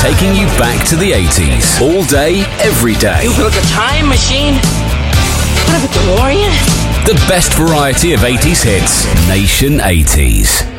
taking you back to the 80s. All day, every day. You built a time machine? What, a DeLorean? The best variety of 80s hits. Nation 80s.